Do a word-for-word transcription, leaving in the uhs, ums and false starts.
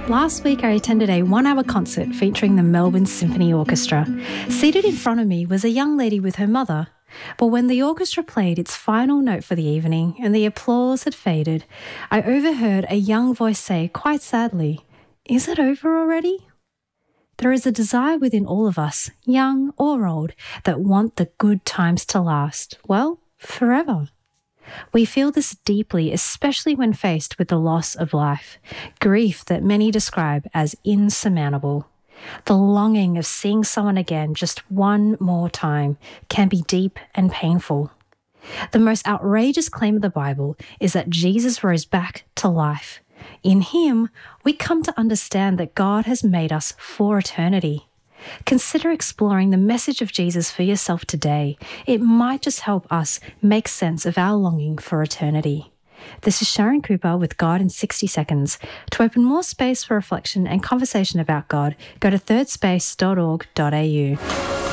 Last week I attended a one-hour concert featuring the Melbourne Symphony Orchestra. Seated in front of me was a young lady with her mother. But when the orchestra played its final note for the evening and the applause had faded, I overheard a young voice say quite sadly, "Is it over already?" There is a desire within all of us, young or old, that want the good times to last, well, forever. We feel this deeply, especially when faced with the loss of life, grief that many describe as insurmountable. The longing of seeing someone again just one more time can be deep and painful. The most outrageous claim of the Bible is that Jesus rose back to life. In him, we come to understand that God has made us for eternity. Consider exploring the message of Jesus for yourself today. It might just help us make sense of our longing for eternity. This is Sharon Cooper with God in sixty seconds. To open more space for reflection and conversation about God, go to third space dot org dot a u.